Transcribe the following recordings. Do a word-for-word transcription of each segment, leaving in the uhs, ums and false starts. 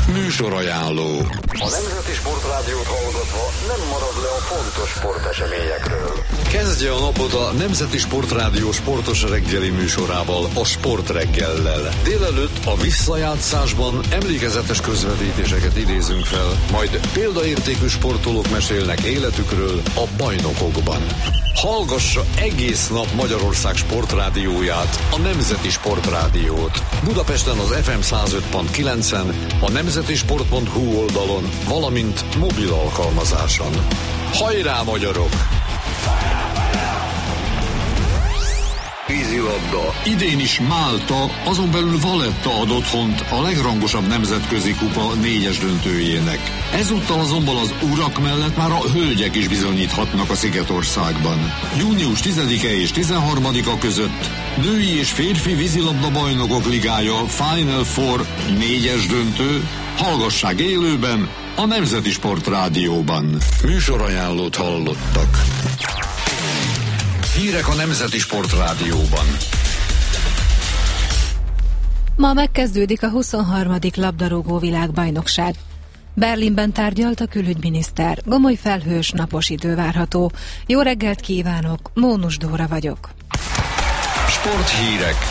Műsorajánló. A Nemzeti Sportrádiót hallgatva nem marad le a fontos sporteseményekről. Kezdje a napot a Nemzeti Sportrádió sportos reggeli műsorával, a Sportreggellel. Délelőtt a visszajátszásban emlékezetes közvetítéseket idézünk fel, majd példaértékű sportolók mesélnek életükről a bajnokokban. Hallgassa egész nap Magyarország sportrádióját, a Nemzeti Sportrádiót. Budapesten az ef em száz öt pont kilencen, a nemzetisport pont hu oldalon, valamint mobil alkalmazáson. Hajrá, magyarok! Vízilabda. Idén is Málta, azon belül Valletta ad otthont a legrangosabb nemzetközi kupa négyes döntőjének. Ezúttal azonban az urak mellett már a hölgyek is bizonyíthatnak a Szigetországban. június tizedike és tizenharmadika között női és férfi vízilabda bajnokok ligája Final Four négyes döntő. Hallgassák élőben a Nemzeti Sportrádióban. Műsorajánlót hallottak. Hírek a Nemzeti Sportrádióban. Ma megkezdődik a huszonharmadik labdarúgó világbajnokság. Berlinben tárgyalt a külügyminiszter. Gomoly felhős, napos idő várható. Jó reggelt kívánok, Mónus Dóra vagyok. Sporthírek.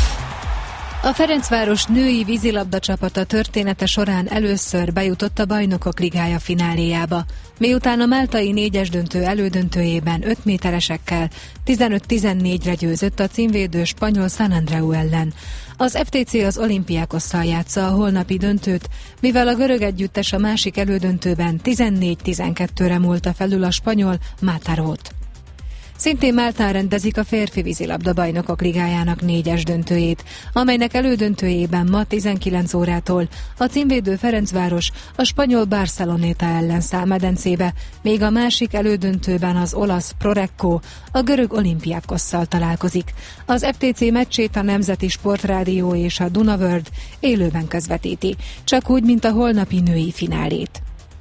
A Ferencváros női vízilabda csapata története során először bejutott a Bajnokok Ligája fináléjába, miután a máltai négyes döntő elődöntőjében öt méteresekkel tizenöt tizennégyre győzött a címvédő spanyol San Andreu ellen. Az ef té cé az Olympiakosszal játsza a holnapi döntőt, mivel a görög együttes a másik elődöntőben tizennégy tizenkettőre múlta felül a spanyol Matarót. Szintén Máltán rendezik a férfi vízilabda bajnokok ligájának négyes döntőjét, amelynek elődöntőjében ma tizenkilenc órától a címvédő Ferencváros a spanyol Barceloneta ellen száll medencébe, még a másik elődöntőben az olasz Prorecco a görög Olympiakosszal találkozik. Az ef té cé meccsét a Nemzeti Sportrádió és a Dunaworld élőben közvetíti, csak úgy, mint a holnapi női finálét.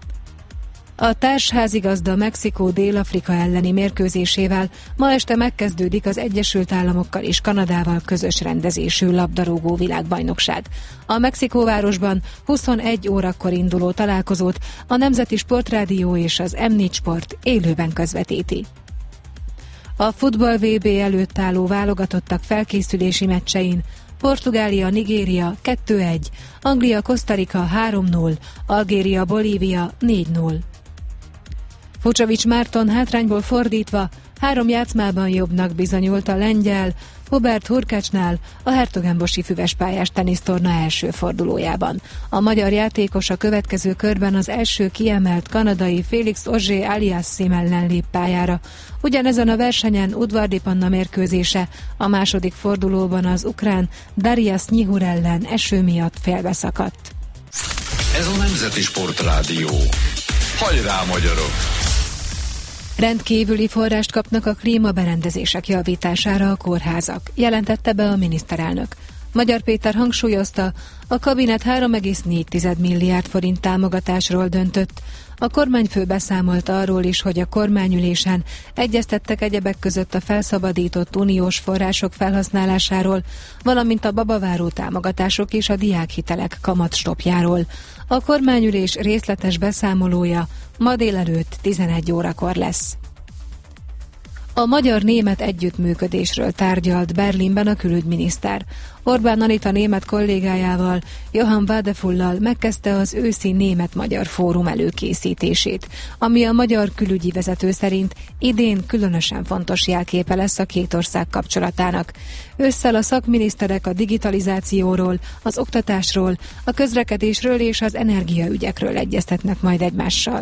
A társházigazda Mexikó Dél-Afrika elleni mérkőzésével ma este megkezdődik az Egyesült Államokkal és Kanadával közös rendezésű labdarúgó világbajnokság. A Mexikóvárosban huszonegy órakor induló találkozót a Nemzeti Sportrádió és az em négy Sport élőben közvetíti. A futball vé bé előtt álló válogatottak felkészülési meccsein Portugália-Nigéria kettő egy, Anglia-Kosztarika három null, Algéria-Bolívia négy null. Fucsovics Márton hátrányból fordítva három játszmában jobbnak bizonyult a lengyel Hubert Hurkácsnál a Hertogenbosi füvespályás tenisztorna első fordulójában. A magyar játékos a következő körben az első kiemelt kanadai Félix Auger-Aliassime ellen lép pályára. Ugyanezen a versenyen Udvardi Panna mérkőzése a második fordulóban az ukrán Darius Nyihur ellen eső miatt félbeszakadt. Ez a Nemzeti Sportrádió. Hajrá, magyarok! Rendkívüli forrást kapnak a klímaberendezések javítására a kórházak, jelentette be a miniszterelnök. Magyar Péter hangsúlyozta, a kabinet három egész négy milliárd forint támogatásról döntött. A kormányfő beszámolt arról is, hogy a kormányülésen egyeztettek egyebek között a felszabadított uniós források felhasználásáról, valamint a babaváró támogatások és a diákhitelek kamatstopjáról. A kormányülés részletes beszámolója ma délelőtt tizenegy órakor lesz. A magyar-német együttműködésről tárgyalt Berlinben a külügyminiszter. Orbán Anita német kollégájával, Johann Wadefullal megkezdte az őszi német-magyar fórum előkészítését, ami a magyar külügyi vezető szerint idén különösen fontos jelképe lesz a két ország kapcsolatának. Ősszel a szakminiszterek a digitalizációról, az oktatásról, a közlekedésről és az energiaügyekről egyeztetnek majd egymással.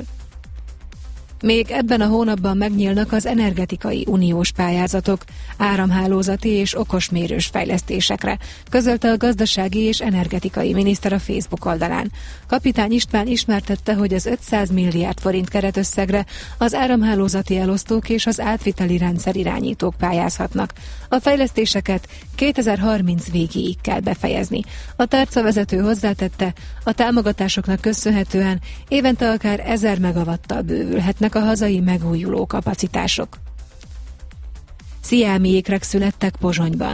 Még ebben a hónapban megnyílnak az energetikai uniós pályázatok, áramhálózati és okosmérős fejlesztésekre, közölte a gazdasági és energetikai miniszter a Facebook oldalán. Kapitány István ismertette, hogy az ötszáz milliárd forint keretösszegre az áramhálózati elosztók és az átviteli rendszer irányítók pályázhatnak. A fejlesztéseket kétezer-harminc végéig kell befejezni. A tárcavezető hozzátette, a támogatásoknak köszönhetően évente akár ezer megawattal bővülhetnek a hazai megújuló kapacitások. Sziámi ékrek születtek Pozsonyban.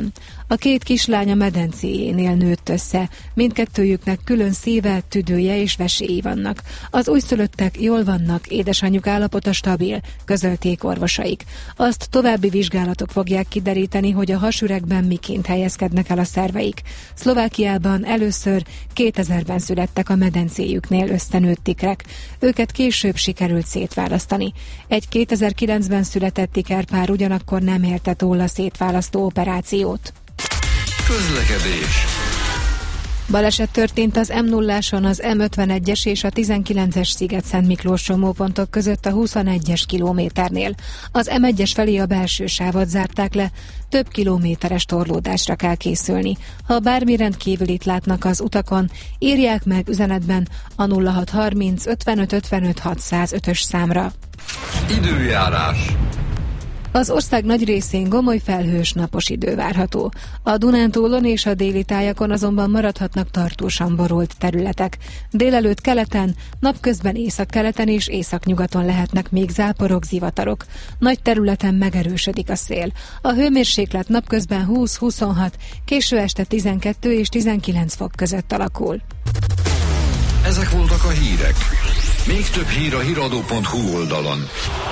A két kislánya medencéjénél nőtt össze. Mindkettőjüknek külön szíve, tüdője és veséi vannak. Az újszülöttek jól vannak, édesanyjuk állapota stabil, közölték orvosaik. Azt további vizsgálatok fogják kideríteni, hogy a hasüregben miként helyezkednek el a szerveik. Szlovákiában először kétezerben születtek a medencéjüknél ösztenőtt tikrek. Őket később sikerült szétválasztani. Egy kétezer-kilencben született tikerpár ugyanakkor nem élte túl a szétválasztó operációt. Közlekedés. Baleset történt az em nulláson az em ötvenegyes és a tizenkilences Sziget-Szent Miklós csomópontok között a huszonegyes kilométernél. Az em egyes felé a belső sávot zárták le, több kilométeres torlódásra kell készülni. Ha bármi rendkívülit látnak az utakon, írják meg üzenetben a nulla hat harminc ötvenöt ötvenöt hatszázötös számra. Időjárás. Az ország nagy részén gomoly felhős napos idő várható. A Dunántúlon és a déli tájakon azonban maradhatnak tartósan borult területek. Délelőtt keleten, napközben északkeleten és északnyugaton lehetnek még záporok, zivatarok. Nagy területen megerősödik a szél. A hőmérséklet napközben húsz-huszonhat, késő este tizenkettő és tizenkilenc fok között alakul. Ezek voltak a hírek. Még több hír a híradó pont hu oldalon.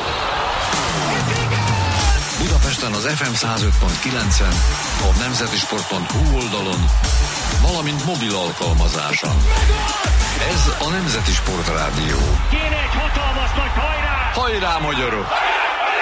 Budapesten az ef em száz öt pont kilencen, a nemzetisport pont hu oldalon, valamint mobil alkalmazáson. Ez a Nemzeti Sport Rádió. Kéne egy hatalmas nagy hajrá! Hajrá, magyarok!